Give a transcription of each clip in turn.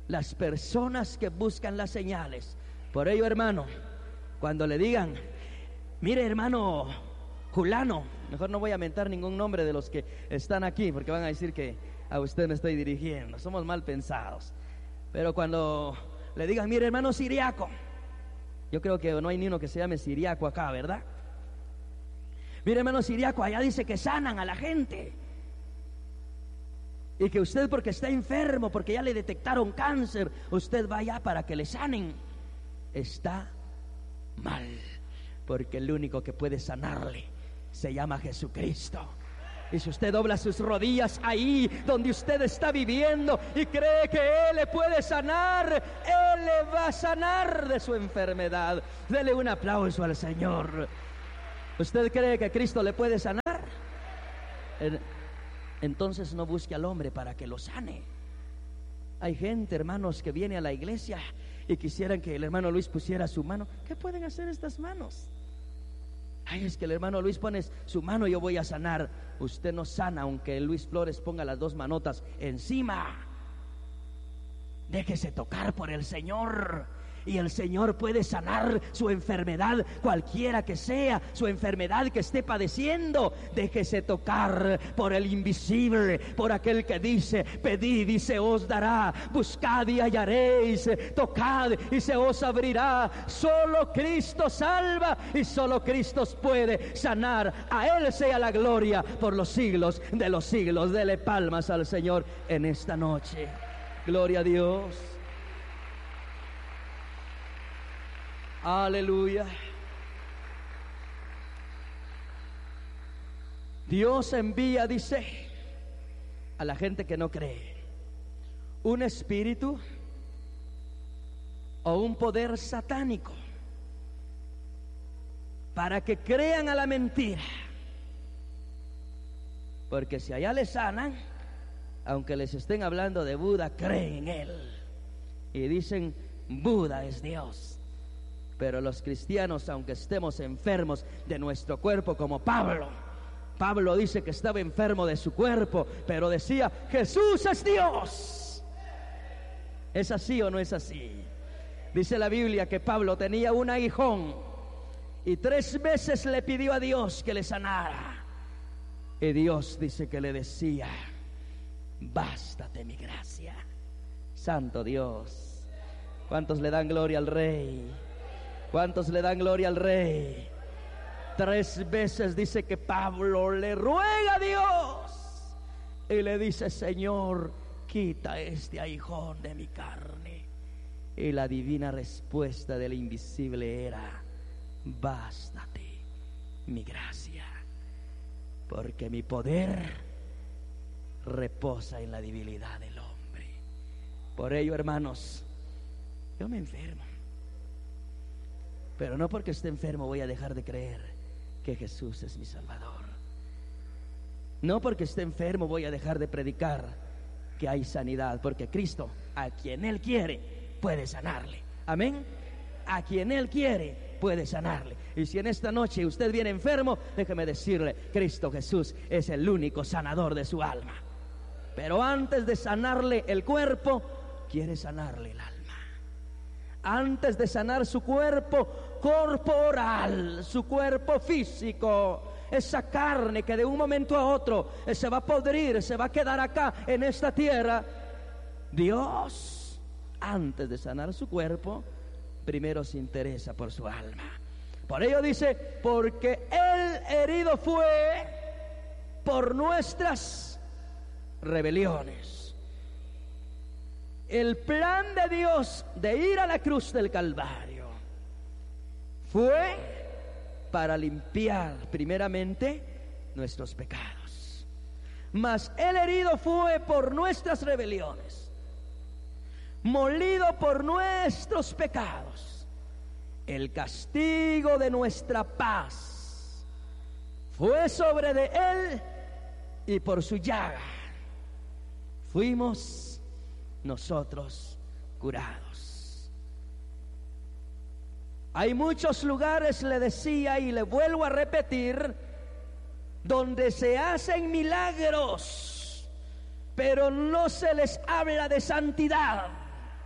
las personas que buscan las señales. Por ello, hermano, cuando le digan, mire hermano Julano, mejor no voy a mentar ningún nombre de los que están aquí, porque van a decir que a usted me estoy dirigiendo, somos mal pensados. Pero cuando le digan, mire hermano Siriaco, yo creo que no hay ni uno que se llame Siriaco acá, ¿verdad? Mire hermano Siriaco, allá dice que sanan a la gente, y que usted, porque está enfermo, porque ya le detectaron cáncer, usted vaya para que le sanen. Está mal, porque el único que puede sanarle se llama Jesucristo. Y si usted dobla sus rodillas ahí donde usted está viviendo y cree que Él le puede sanar, Él le va a sanar de su enfermedad. Dele un aplauso al Señor. ¿Usted cree que Cristo le puede sanar? Entonces no busque al hombre para que lo sane. Hay gente, hermanos, que viene a la iglesia y quisieran que el hermano Luis pusiera su mano. ¿Qué pueden hacer estas manos? Ay, es que el hermano Luis pone su mano y yo voy a sanar. Usted no sana aunque Luis Flores ponga las dos manotas encima. Déjese tocar por el Señor, y el Señor puede sanar su enfermedad, cualquiera que sea su enfermedad que esté padeciendo. Déjese tocar por el invisible, por aquel que dice, pedid y se os dará, buscad y hallaréis, tocad y se os abrirá. Solo Cristo salva y solo Cristo puede sanar. A Él sea la gloria por los siglos de los siglos. Dele palmas al Señor en esta noche. Gloria a Dios. Aleluya. Dios envía, dice, a la gente que no cree, un espíritu o un poder satánico para que crean a la mentira. Porque si allá les sanan, aunque les estén hablando de Buda, creen en Él y dicen, Buda es Dios. Pero los cristianos, aunque estemos enfermos de nuestro cuerpo, como Pablo dice que estaba enfermo de su cuerpo, pero decía, Jesús es Dios. ¿Es así o no es así? Dice la Biblia que Pablo tenía un aguijón y 3 veces le pidió a Dios que le sanara, y Dios dice que le decía, bástate mi gracia. Santo Dios. ¿Cuántos le dan gloria al Rey? ¿Cuántos le dan gloria al Rey? 3 veces dice que Pablo le ruega a Dios y le dice, Señor, quita este aguijón de mi carne. Y la divina respuesta del invisible era, bástate mi gracia, porque mi poder reposa en la debilidad del hombre. Por ello, hermanos, yo me enfermo, pero no porque esté enfermo voy a dejar de creer que Jesús es mi Salvador. No porque esté enfermo voy a dejar de predicar que hay sanidad, porque Cristo, a quien Él quiere, puede sanarle. Amén. A quien Él quiere, puede sanarle. Y si en esta noche usted viene enfermo, déjeme decirle, Cristo Jesús es el único sanador de su alma. Pero antes de sanarle el cuerpo, quiere sanarle el alma. Antes de sanar su cuerpo corporal, su cuerpo físico, esa carne que de un momento a otro se va a podrir, se va a quedar acá en esta tierra, Dios, antes de sanar su cuerpo, primero se interesa por su alma. Por ello dice, porque Él herido fue por nuestras rebeliones. El plan de Dios de ir a la cruz del Calvario fue para limpiar primeramente nuestros pecados. Mas Él herido fue por nuestras rebeliones, molido por nuestros pecados. El castigo de nuestra paz fue sobre de Él, y por su llaga fuimos nosotros curados. Hay muchos lugares, le decía y le vuelvo a repetir, donde se hacen milagros, pero no se les habla de santidad.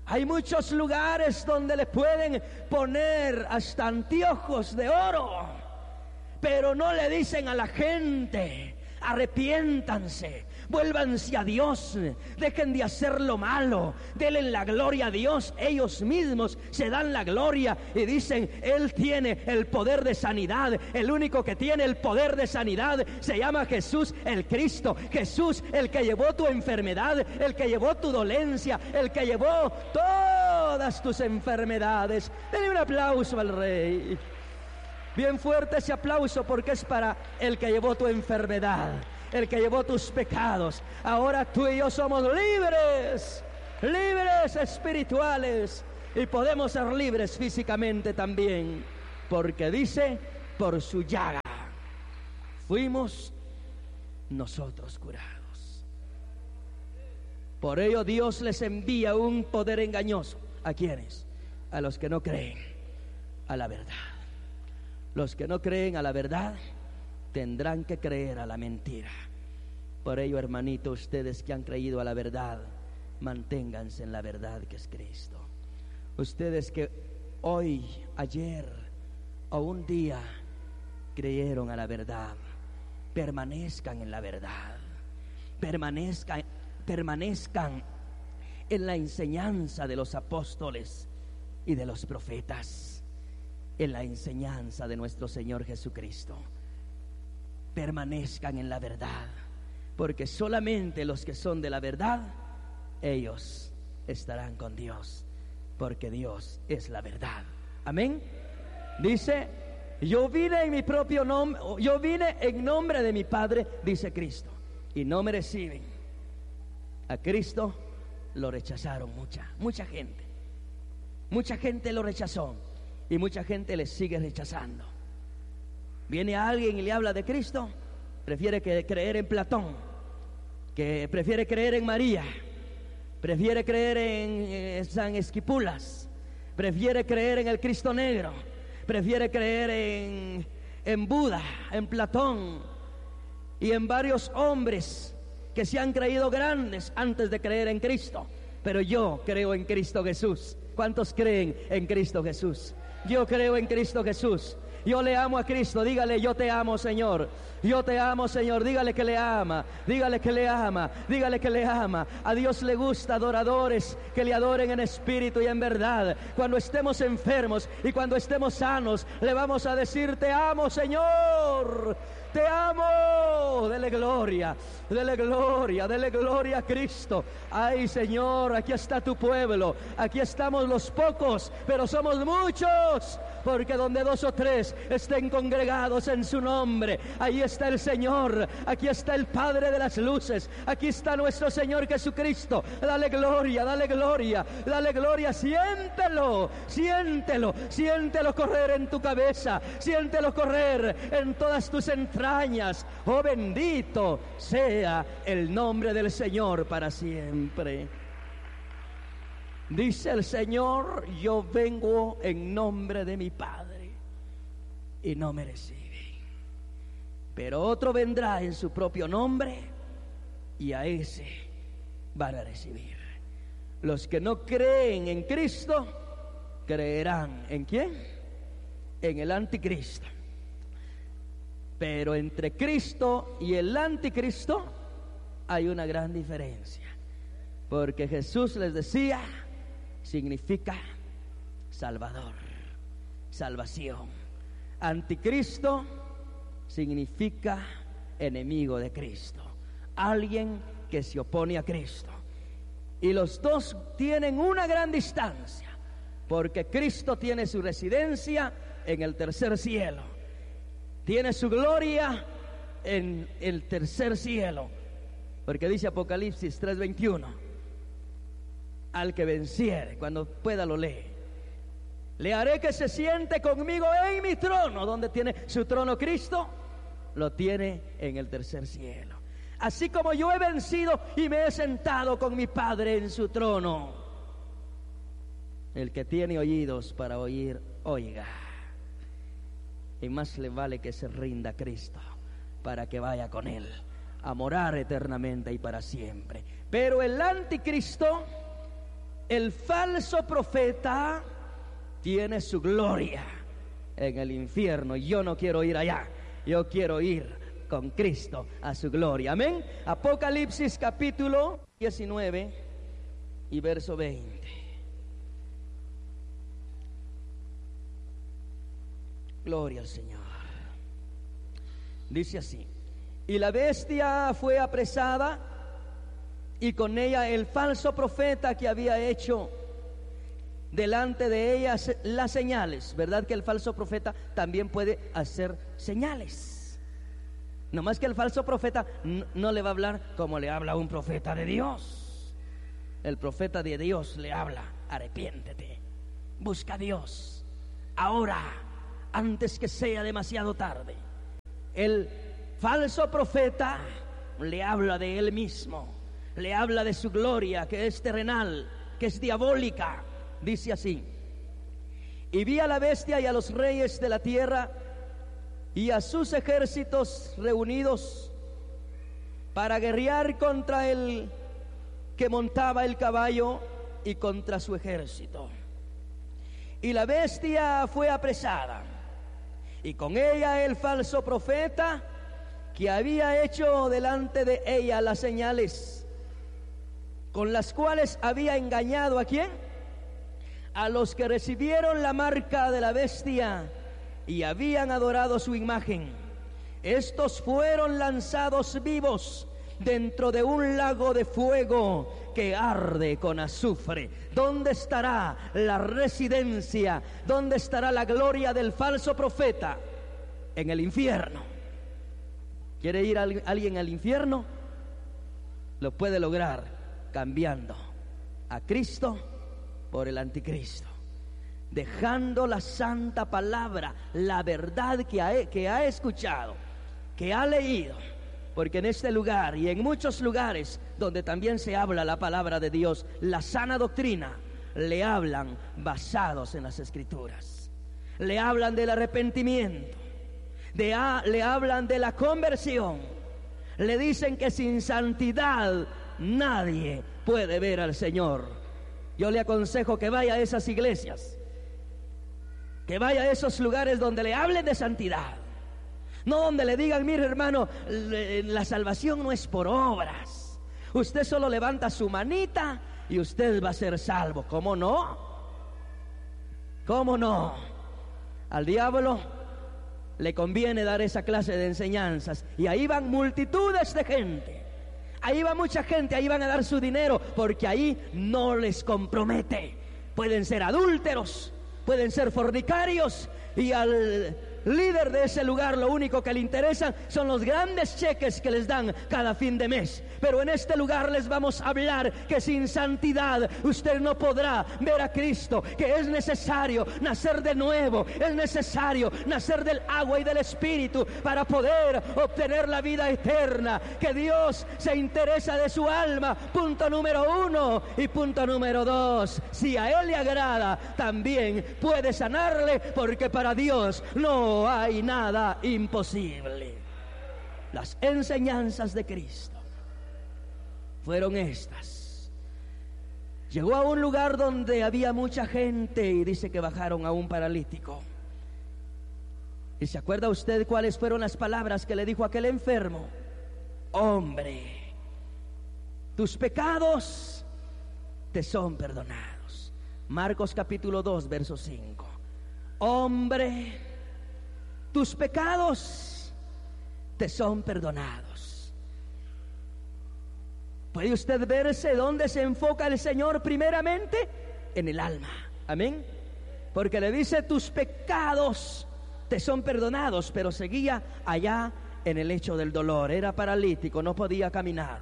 Hay muchos lugares donde le pueden poner hasta anteojos de oro, pero no le dicen a la gente: arrepiéntanse, vuélvanse a Dios, dejen de hacer lo malo, denle la gloria a Dios. Ellos mismos se dan la gloria y dicen: Él tiene el poder de sanidad. El único que tiene el poder de sanidad se llama Jesús el Cristo. Jesús, el que llevó tu enfermedad, el que llevó tu dolencia, el que llevó todas tus enfermedades. Denle un aplauso al Rey. Bien fuerte ese aplauso, porque es para el que llevó tu enfermedad, el que llevó tus pecados. Ahora tú y yo somos libres, libres espirituales, y podemos ser libres físicamente también, porque dice: por su llaga fuimos nosotros curados. Por ello Dios les envía un poder engañoso. ¿A quiénes? A los que no creen a la verdad. Los que no creen a la verdad tendrán que creer a la mentira. Por ello, hermanito, ustedes que han creído a la verdad, manténganse en la verdad que es Cristo. Ustedes que hoy, ayer o un día creyeron a la verdad, permanezcan en la verdad. Permanezcan en la enseñanza de los apóstoles y de los profetas, en la enseñanza de nuestro Señor Jesucristo. Permanezcan en la verdad, porque solamente los que son de la verdad, ellos estarán con Dios, porque Dios es la verdad. Amén. Dice: yo vine en mi propio nombre, yo vine en nombre de mi Padre, dice Cristo, y no me reciben. A Cristo lo rechazaron mucha gente. Mucha gente lo rechazó, y mucha gente le sigue rechazando. Viene alguien y le habla de Cristo, prefiere creer en Platón, que prefiere creer en María, prefiere creer en San Esquipulas, prefiere creer en el Cristo negro, prefiere creer en Buda, en Platón y en varios hombres que se han creído grandes antes de creer en Cristo. Pero yo creo en Cristo Jesús. ¿Cuántos creen en Cristo Jesús? Yo creo en Cristo Jesús. Yo le amo a Cristo. Dígale: yo te amo, Señor. Yo te amo, Señor. Dígale que le ama. Dígale que le ama. Dígale que le ama. A Dios le gusta adoradores que le adoren en espíritu y en verdad. Cuando estemos enfermos y cuando estemos sanos, le vamos a decir: te amo, Señor. Te amo. Dele gloria, dele gloria, dele gloria a Cristo. Ay, Señor, aquí está tu pueblo. Aquí estamos los pocos, pero somos muchos, porque donde 2 o 3 estén congregados en su nombre, ahí está el Señor. Aquí está el Padre de las luces. Aquí está nuestro Señor Jesucristo. Dale gloria, dale gloria, dale gloria. Siéntelo, siéntelo, siéntelo correr en tu cabeza, siéntelo correr en todas tus entrañas. Oh, bendito sea el nombre del Señor para siempre. Dice el Señor: yo vengo en nombre de mi Padre, y no me reciben. Pero otro vendrá en su propio nombre, y a ese van a recibir. Los que no creen en Cristo creerán ¿en quién? En el anticristo. Pero entre Cristo y el anticristo hay una gran diferencia, porque Jesús les decía: significa Salvador, salvación. Anticristo significa enemigo de Cristo, alguien que se opone a Cristo. Y los dos tienen una gran distancia, porque Cristo tiene su residencia en el tercer cielo, tiene su gloria en el tercer cielo, porque dice Apocalipsis 3:21: al que venciere, cuando pueda lo lee, le haré que se siente conmigo en mi trono. Donde tiene su trono Cristo, lo tiene en el tercer cielo. Así como yo he vencido y me he sentado con mi Padre en su trono. El que tiene oídos para oír, oiga. Y más le vale que se rinda a Cristo, para que vaya con Él a morar eternamente y para siempre. Pero el anticristo El falso profeta tiene su gloria en el infierno. Yo no quiero ir allá, yo quiero ir con Cristo a su gloria. Amén. Apocalipsis capítulo 19 y verso 20. Gloria al Señor. Dice así: y la bestia fue apresada, y con ella el falso profeta que había hecho delante de ella las señales. ¿Verdad que el falso profeta también puede hacer señales? No más que el falso profeta no le va a hablar como le habla un profeta de Dios. El profeta de Dios le habla: arrepiéntete, busca a Dios ahora, antes que sea demasiado tarde. El falso profeta le habla de él mismo, le habla de su gloria, que es terrenal, que es diabólica. Dice así: y vi a la bestia y a los reyes de la tierra y a sus ejércitos reunidos para guerrear contra el que montaba el caballo y contra su ejército. Y la bestia fue apresada, y con ella el falso profeta que había hecho delante de ella las señales, con las cuales había engañado ¿a quién? A los que recibieron la marca de la bestia y habían adorado su imagen. Estos fueron lanzados vivos dentro de un lago de fuego que arde con azufre. ¿Dónde estará la residencia? ¿Dónde estará la gloria del falso profeta? En el infierno. ¿Quiere ir alguien al infierno? Lo puede lograr cambiando a Cristo por el anticristo, dejando la santa palabra, la verdad que ha escuchado, que ha leído. Porque en este lugar y en muchos lugares donde también se habla la palabra de Dios, la sana doctrina, le hablan basados en las Escrituras. Le hablan del arrepentimiento, le hablan de la conversión. Le dicen que sin santidad nadie puede ver al Señor. Yo le aconsejo que vaya a esas iglesias, que vaya a esos lugares donde le hablen de santidad. No donde le digan: mire hermano, la salvación no es por obras. Usted solo levanta su manita y usted va a ser salvo. ¿Cómo no? ¿Cómo no? Al diablo le conviene dar esa clase de enseñanzas. Y ahí van multitudes de gente. Ahí va mucha gente, ahí van a dar su dinero, porque ahí no les compromete. Pueden ser adúlteros, pueden ser fornicarios, y al líder de ese lugar lo único que le interesa son los grandes cheques que les dan cada fin de mes. Pero en este lugar les vamos a hablar que sin santidad usted no podrá ver a Cristo, que es necesario nacer de nuevo, es necesario nacer del agua y del Espíritu para poder obtener la vida eterna, que Dios se interesa de su alma, punto número 1. Y punto número 2, si a Él le agrada, también puede sanarle, porque para Dios no hay nada imposible. Las enseñanzas de Cristo fueron estas. Llegó a un lugar donde había mucha gente y dice que bajaron a un paralítico. ¿Y se acuerda usted cuáles fueron las palabras que le dijo aquel enfermo? Hombre, tus pecados te son perdonados. Marcos capítulo 2, verso 5. Hombre, tus pecados te son perdonados. ¿Puede usted verse dónde se enfoca el Señor primeramente? En el alma. Amén. Porque le dice: tus pecados te son perdonados. Pero seguía allá en el lecho del dolor. Era paralítico, no podía caminar.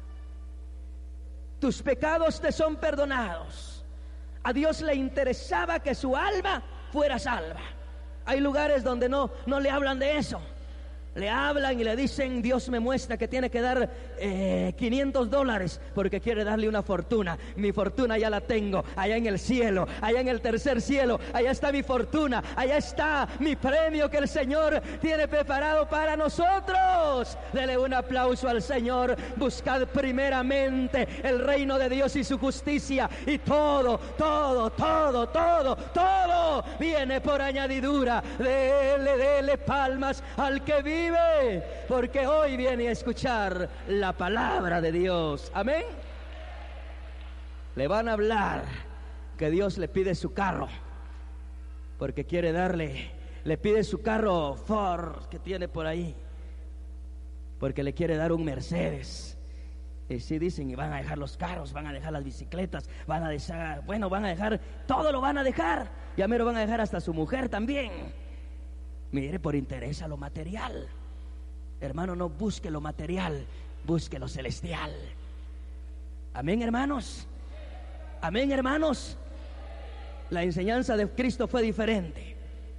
Tus pecados te son perdonados. A Dios le interesaba que su alma fuera salva. Hay lugares donde no le hablan de eso. Le hablan y le dicen: Dios me muestra que tiene que dar $500 porque quiere darle una fortuna. Mi fortuna ya la tengo allá en el cielo, allá en el tercer cielo. Allá está mi fortuna, allá está mi premio que el Señor tiene preparado para nosotros. Dele un aplauso al Señor. Buscad primeramente el reino de Dios y su justicia, y todo viene por añadidura. Dele palmas al que vive, porque hoy viene a escuchar la palabra de Dios. Amén. Le van a hablar que Dios le pide su carro, porque quiere darle, le pide su carro Ford que tiene por ahí, porque le quiere dar un Mercedes. Y sí dicen, y van a dejar los carros, van a dejar las bicicletas, van a dejar, van a dejar, todo lo van a dejar. Ya mero van a dejar hasta su mujer también. Mire, por interés a lo material. Hermano, no busque lo material, busque lo celestial. Amén, hermanos. Amén, hermanos. La enseñanza de Cristo fue diferente.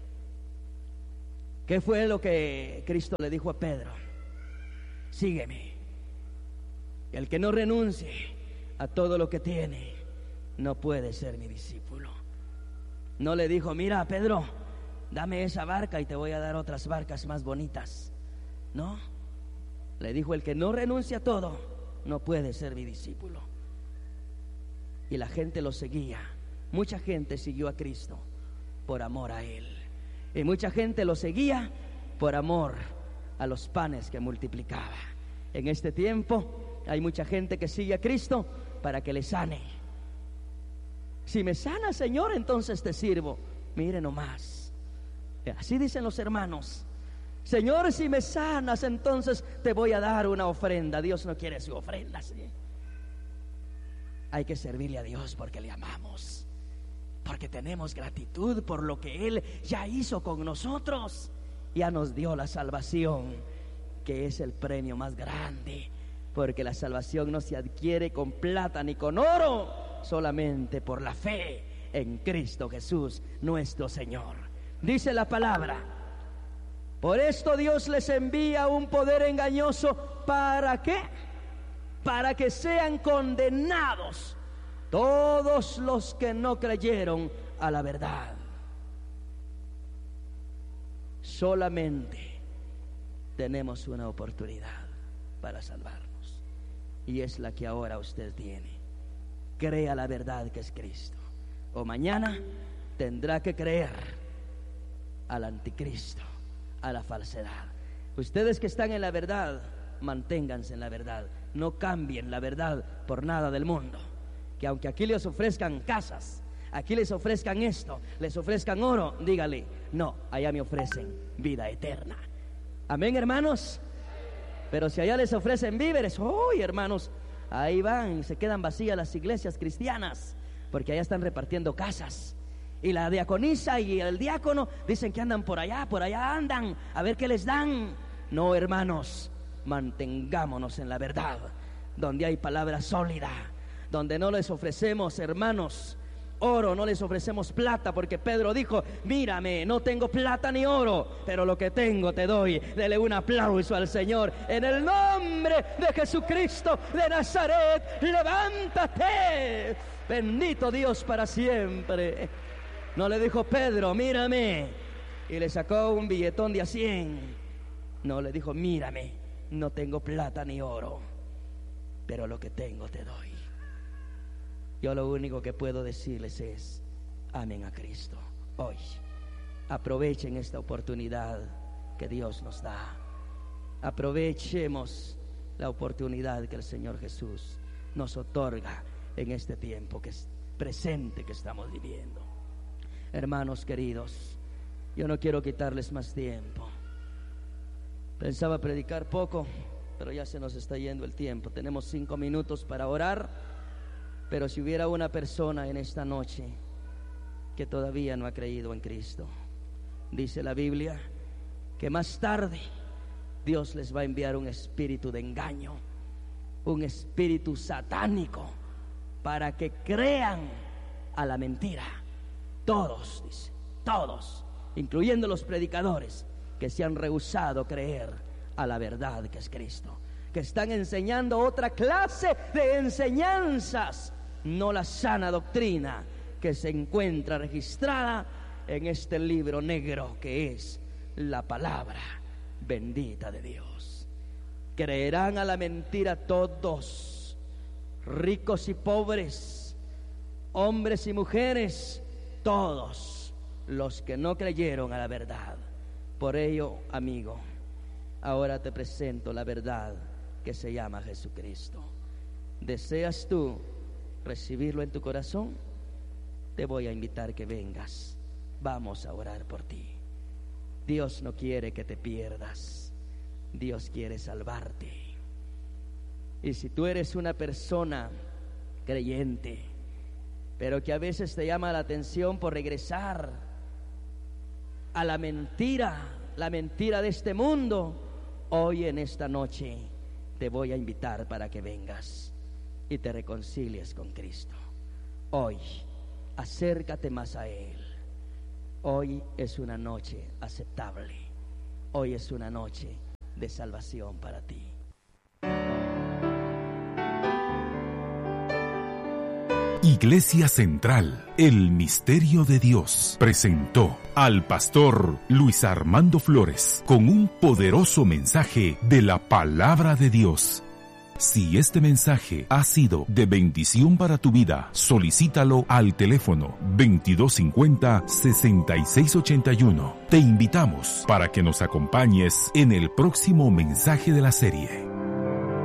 ¿Qué fue lo que Cristo le dijo a Pedro? Sígueme. El que no renuncie a todo lo que tiene no puede ser mi discípulo. No le dijo: mira, Pedro, dame esa barca y te voy a dar otras barcas más bonitas. No, le dijo: el que no renuncia a todo no puede ser mi discípulo. Y la gente lo seguía. Mucha gente siguió a Cristo por amor a Él, y mucha gente lo seguía por amor a los panes que multiplicaba. En este tiempo hay mucha gente que sigue a Cristo para que le sane. Si me sana, Señor, entonces te sirvo. Mire nomás, así dicen los hermanos: Señor, si me sanas, entonces te voy a dar una ofrenda. Dios no quiere su ofrenda, ¿sí? Hay que servirle a Dios porque le amamos, porque tenemos gratitud por lo que Él ya hizo con nosotros. Ya nos dio la salvación, que es el premio más grande, porque la salvación no se adquiere con plata ni con oro, solamente por la fe en Cristo Jesús nuestro Señor. Dice la palabra: por esto Dios les envía un poder engañoso. ¿Para qué? Para que sean condenados todos los que no creyeron a la verdad. Solamente tenemos una oportunidad para salvarnos, y es la que ahora usted tiene. Crea la verdad que es Cristo, o mañana tendrá que creer al anticristo, a la falsedad. Ustedes que están en la verdad, manténganse en la verdad. No cambien la verdad por nada del mundo. Que aunque aquí les ofrezcan casas, aquí les ofrezcan esto, les ofrezcan oro, dígale: no, allá me ofrecen vida eterna. Amén, hermanos. Pero si allá les ofrecen víveres, ¡uy, hermanos! Ahí van y se quedan vacías las iglesias cristianas, porque allá están repartiendo casas. Y la diaconisa y el diácono dicen que andan por allá andan, a ver qué les dan. No, hermanos, mantengámonos en la verdad, donde hay palabra sólida, donde no les ofrecemos, hermanos, oro, no les ofrecemos plata, porque Pedro dijo: mírame, no tengo plata ni oro, pero lo que tengo te doy. Dele un aplauso al Señor. En el nombre de Jesucristo de Nazaret, levántate. Bendito Dios para siempre. No le dijo Pedro: mírame, y le sacó un billetón de $100. No, le dijo: mírame, no tengo plata ni oro, pero lo que tengo te doy. Yo lo único que puedo decirles es: amen a Cristo hoy. Aprovechen esta oportunidad que Dios nos da. Aprovechemos la oportunidad que el Señor Jesús nos otorga en este tiempo que es presente que estamos viviendo. Hermanos queridos, yo no quiero quitarles más tiempo. Pensaba predicar poco, pero ya se nos está yendo el tiempo. Tenemos 5 minutos para orar. Pero si hubiera una persona en esta noche que todavía no ha creído en Cristo, dice la Biblia que más tarde Dios les va a enviar un espíritu de engaño, un espíritu satánico, para que crean a la mentira. Todos, dice, todos, incluyendo los predicadores, que se han rehusado creer a la verdad que es Cristo, que están enseñando otra clase de enseñanzas, no la sana doctrina que se encuentra registrada en este libro negro que es la palabra bendita de Dios. Creerán a la mentira todos, ricos y pobres, hombres y mujeres, todos los que no creyeron a la verdad. Por ello, amigo, ahora te presento la verdad que se llama Jesucristo. ¿Deseas tú recibirlo en tu corazón? Te voy a invitar que vengas. Vamos a orar por ti. Dios no quiere que te pierdas. Dios quiere salvarte. Y si tú eres una persona creyente, pero que a veces te llama la atención por regresar a la mentira de este mundo, hoy en esta noche te voy a invitar para que vengas y te reconcilies con Cristo. Hoy, acércate más a Él. Hoy es una noche aceptable. Hoy es una noche de salvación para ti. Iglesia Central, el Misterio de Dios, presentó al pastor Luis Armando Flores con un poderoso mensaje de la Palabra de Dios. Si este mensaje ha sido de bendición para tu vida, solicítalo al teléfono 2250-6681. Te invitamos para que nos acompañes en el próximo mensaje de la serie.